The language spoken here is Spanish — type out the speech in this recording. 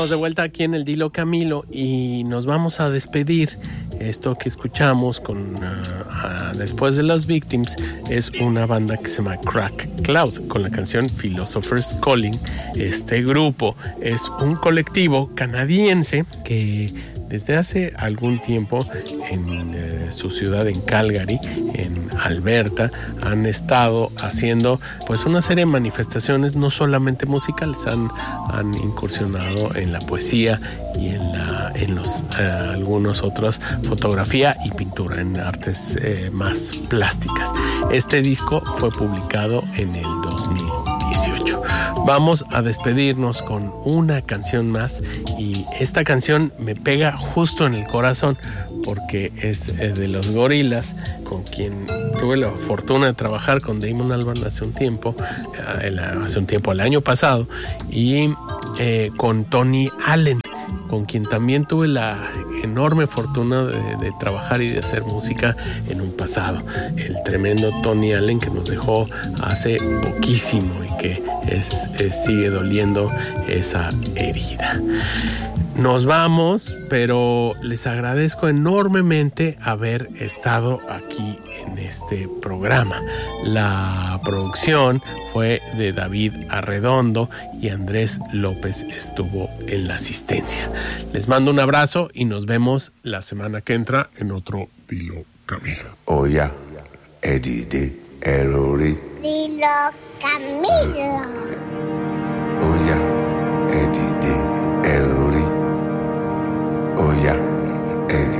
estamos de vuelta aquí en el Dilo Camilo y nos vamos a despedir. Esto que escuchamos con después de los Victims es una banda que se llama Crack Cloud con la canción Philosopher's Calling. Este grupo es un colectivo canadiense que desde hace algún tiempo en su ciudad, en Calgary, en Alberta, han estado haciendo pues una serie de manifestaciones no solamente musicales, han incursionado en la poesía y en los algunos otros fotografía y pintura, en artes más plásticas. Este disco fue publicado en el 2018. Vamos a despedirnos con una canción más y esta canción me pega justo en el corazón porque es de los Gorillaz, con quien tuve la fortuna de trabajar con Damon Albarn hace un tiempo, el año pasado, y con Tony Allen, con quien también tuve la enorme fortuna de trabajar y de hacer música en un pasado. El tremendo Tony Allen, que nos dejó hace poquísimo y que sigue doliendo esa herida. Nos vamos, pero les agradezco enormemente haber estado aquí en este programa. La producción fue de David Arredondo y Andrés López estuvo en la asistencia. Les mando un abrazo y nos vemos la semana que entra en otro Dilo Camilo. Oh yeah, Eddie de Errori. Dilo Camilo.